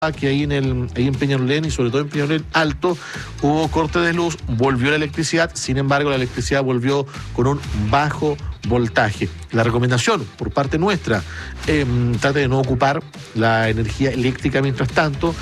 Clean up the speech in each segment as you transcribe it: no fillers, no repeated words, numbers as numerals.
que ahí en Peñalolén y sobre todo en Peñalolén Alto hubo corte de luz, volvió la electricidad, sin embargo la electricidad volvió con un bajo voltaje. La recomendación por parte nuestra, trate de no ocupar la energía eléctrica mientras tanto,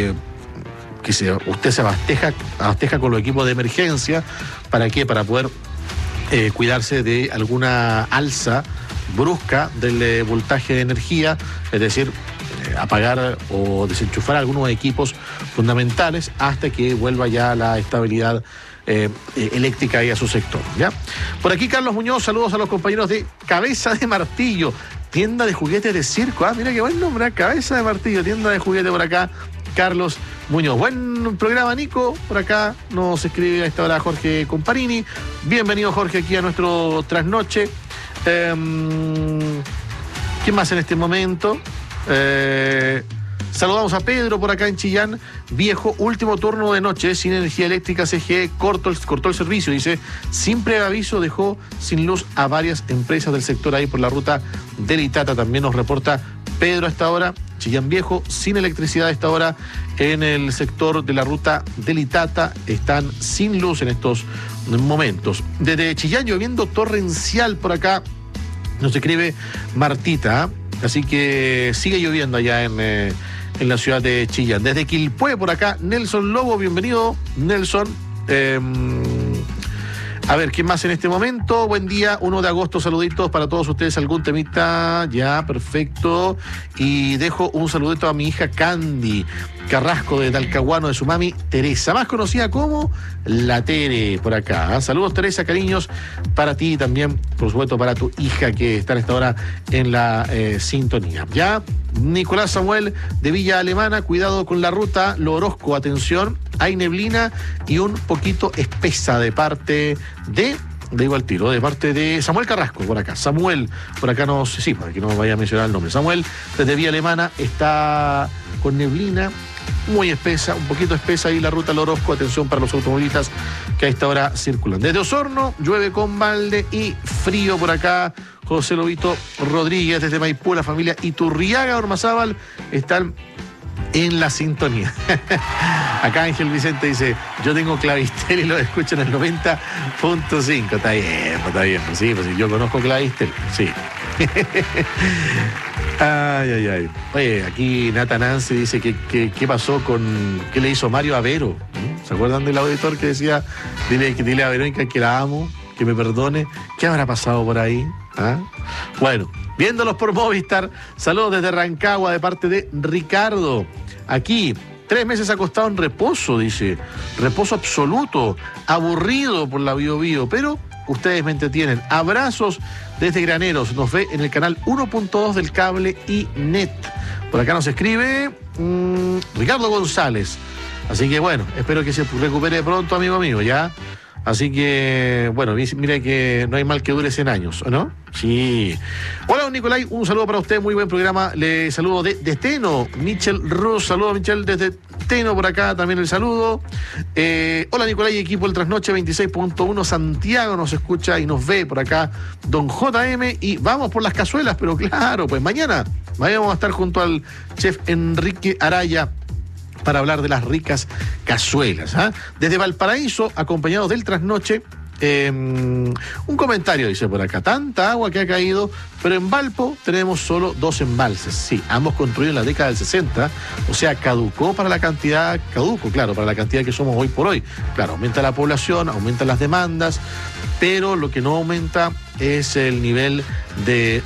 usted se abasteja con los equipos de emergencia. ¿Para qué? Para poder cuidarse de alguna alza brusca del voltaje de energía, es decir, apagar o desenchufar algunos equipos fundamentales hasta que vuelva ya la estabilidad eléctrica ahí a su sector, ¿ya? Por aquí Carlos Muñoz, saludos a los compañeros de Cabeza de Martillo, tienda de juguetes de circo. Mira qué buen nombre, Cabeza de Martillo, tienda de juguetes por acá, Carlos Muñoz. Buen programa, Nico. Por acá nos escribe a esta hora Jorge Comparini. Bienvenido, Jorge, aquí a nuestro trasnoche. ¿Quién más en este momento? Saludamos a Pedro por acá en Chillán. Viejo, último turno de noche, sin energía eléctrica, CGE cortó el servicio, dice. Sin preaviso dejó sin luz a varias empresas del sector ahí por la ruta del Itata. También nos reporta Pedro a esta hora. Chillán Viejo, sin electricidad a esta hora en el sector de la ruta del Itata. Están sin luz en estos momentos. Desde Chillán lloviendo torrencial por acá, nos escribe Martita. Así que sigue lloviendo allá en la ciudad de Chillán. Desde Quilpué, por acá, Nelson Lobo, bienvenido, Nelson. A ver, ¿quién más en este momento? Buen día, 1 de agosto, saluditos para todos ustedes. ¿Algún temita? Ya, perfecto. Y dejo un saludito a mi hija Candy Carrasco de Talcahuano, de su mami Teresa, más conocida como la Tere, por acá. Saludos, Teresa, cariños para ti y también, por supuesto, para tu hija que está en esta hora en la sintonía. Ya, Nicolás Samuel de Villa Alemana, cuidado con la ruta, Lo Orozco, atención, hay neblina y un poquito espesa de parte de parte de Samuel Carrasco, por acá. Samuel, por acá para que no vaya a mencionar el nombre. Samuel, desde Villa Alemana, está con neblina muy espesa, un poquito espesa ahí la ruta Lo Orozco, atención para los automovilistas que a esta hora circulan. Desde Osorno, llueve con balde y frío por acá. José Lobito Rodríguez, desde Maipú, la familia Iturriaga Ormazábal están en la sintonía. Acá Ángel Vicente dice, yo tengo Clavistel y lo escucho en el 90.5. Está bien, sí, pues yo conozco Clavistel, sí. Ay. Oye, aquí Nata Nancy dice que qué pasó qué le hizo Mario a Vero. ¿Se acuerdan del auditor que decía, dile a Verónica que la amo, que me perdone? ¿Qué habrá pasado por ahí? Bueno, viéndolos por Movistar, saludos desde Rancagua de parte de Ricardo. Aquí, 3 meses acostado en reposo, dice. Reposo absoluto, aburrido por la Bio, pero ustedes me entretienen. Abrazos desde Graneros. Nos ve en el canal 1.2 del cable y net. Por acá nos escribe Ricardo González. Así que bueno, espero que se recupere pronto, amigo mío, ¿ya? Así que, bueno, mira que no hay mal que dure 100 años, ¿no? Sí. Hola, don Nicolai, un saludo para usted, muy buen programa. Le saludo de Teno, Michel Ruz, saludo a Michel desde Teno, por acá también el saludo. Hola, Nicolai, equipo del Trasnoche 26.1, Santiago nos escucha y nos ve por acá, don JM, y vamos por las cazuelas, pero claro, pues mañana vamos a estar junto al chef Enrique Araya para hablar de las ricas cazuelas. Desde Valparaíso, acompañados del Trasnoche, un comentario dice por acá, tanta agua que ha caído, pero en Valpo tenemos solo 2 embalses. Sí, ambos construidos en la década del 60, o sea, caducó para la cantidad que somos hoy por hoy. Claro, aumenta la población, aumentan las demandas, pero lo que no aumenta es el nivel de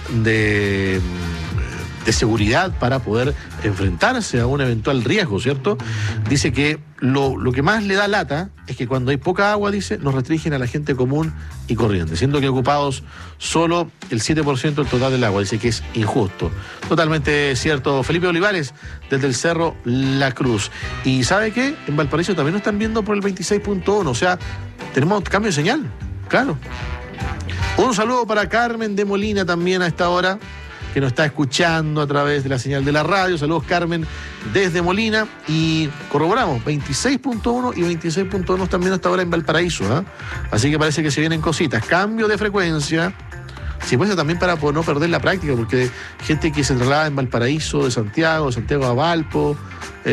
seguridad para poder enfrentarse a un eventual riesgo, ¿cierto? Dice que lo que más le da lata es que cuando hay poca agua, dice, nos restringen a la gente común y corriente, siendo que ocupados solo el 7% del total del agua. Dice que es injusto. Totalmente cierto. Felipe Olivares, desde el Cerro La Cruz. Y ¿sabe qué? En Valparaíso también nos están viendo por el 26.1, o sea, tenemos cambio de señal, claro. Un saludo para Carmen de Molina también a esta hora, que nos está escuchando a través de la señal de la radio. Saludos, Carmen, desde Molina. Y corroboramos, 26.1 y 26.1 también hasta ahora en Valparaíso. Así que parece que se vienen cositas. Cambio de frecuencia, Si puede ser también para no perder la práctica, porque gente que se traslada en Valparaíso, de Santiago a Valpo,